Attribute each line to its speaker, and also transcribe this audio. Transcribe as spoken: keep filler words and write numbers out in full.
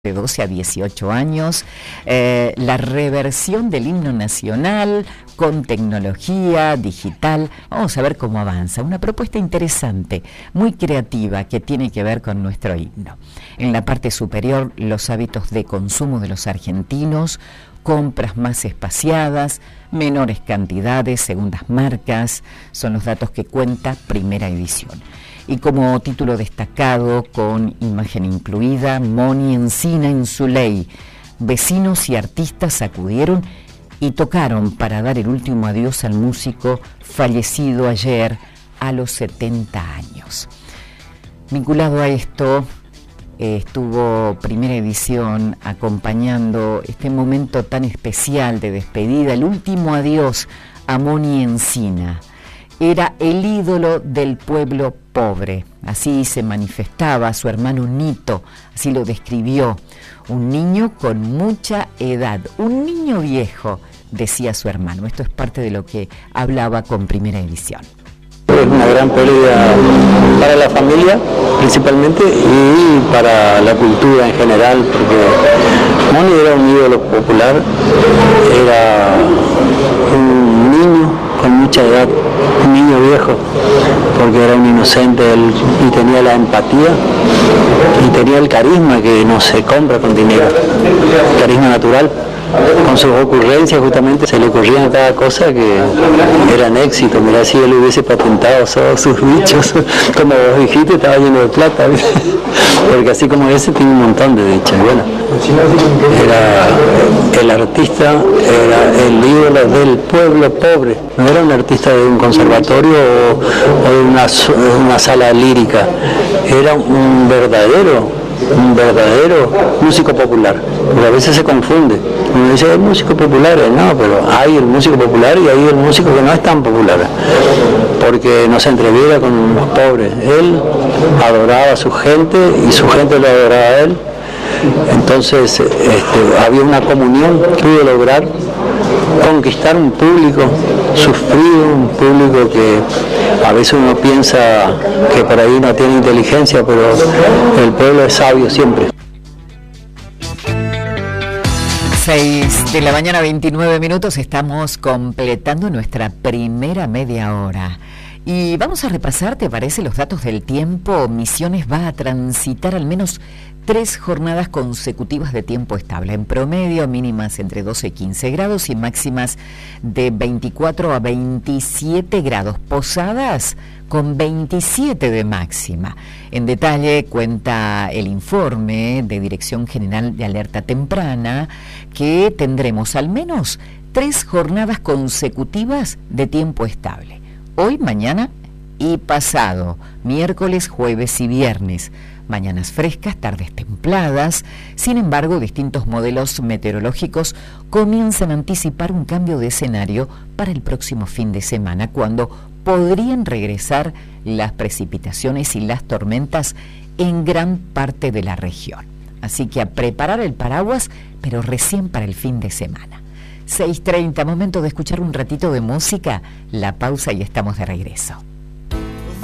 Speaker 1: de doce a dieciocho años, eh, la reversión del himno nacional con tecnología digital. Vamos a ver cómo avanza. Una propuesta interesante, muy creativa, que tiene que ver con nuestro himno. En la parte superior, los hábitos de consumo de los argentinos, compras más espaciadas, menores cantidades según las marcas, son los datos que cuenta Primera Edición. Y como título destacado, con imagen incluida, Moni Encina en su ley. Vecinos y artistas acudieron y tocaron para dar el último adiós al músico fallecido ayer a los setenta años. Vinculado a esto, eh, estuvo Primera Edición acompañando este momento tan especial de despedida, el último adiós a Moni Encina. Era el ídolo del pueblo pobre, así se manifestaba su hermano Nito, así lo describió, un niño con mucha edad, un niño viejo, decía su hermano. Esto es parte de lo que hablaba con Primera Edición.
Speaker 2: Es una gran pérdida para la familia principalmente y para la cultura en general, porque Moni era un ídolo popular, era un niño con mucha edad, un niño viejo, porque era un inocente él, y tenía la empatía y tenía el carisma que no se compra con dinero, carisma natural. Con sus ocurrencias justamente se le ocurrían cada cosa que eran éxito. Mirá, si él hubiese patentado todos sus bichos, como vos dijiste, estaba lleno de plata, ¿ves? Porque así como ese tiene un montón de dichos. Bueno, era el artista, era el ídolo del pueblo pobre, no era un artista de un conservatorio o, o de una, una sala lírica, era un verdadero un verdadero músico popular, porque a veces se confunde. Uno dice, hay músicos populares, no, pero hay el músico popular y hay el músico que no es tan popular, porque no se entreviera con los pobres. Él adoraba a su gente y su gente lo adoraba a él. Entonces este, había una comunión, pudo lograr conquistar un público sufrido, un público que a veces uno piensa que por ahí no tiene inteligencia, pero el pueblo es sabio siempre.
Speaker 1: seis de la mañana, veintinueve minutos, estamos completando nuestra primera media hora. Y vamos a repasar, ¿te parece?, los datos del tiempo. Misiones va a transitar al menos tres jornadas consecutivas de tiempo estable. En promedio, mínimas entre doce y quince grados y máximas de veinticuatro a veintisiete grados. Posadas con veintisiete de máxima. En detalle cuenta el informe de Dirección General de Alerta Temprana que tendremos al menos tres jornadas consecutivas de tiempo estable. Hoy, mañana y pasado, miércoles, jueves y viernes. Mañanas frescas, tardes templadas. Sin embargo, distintos modelos meteorológicos comienzan a anticipar un cambio de escenario para el próximo fin de semana, cuando podrían regresar las precipitaciones y las tormentas en gran parte de la región. Así que a preparar el paraguas, pero recién para el fin de semana. seis treinta, momento de escuchar un ratito de música, la pausa y estamos de regreso.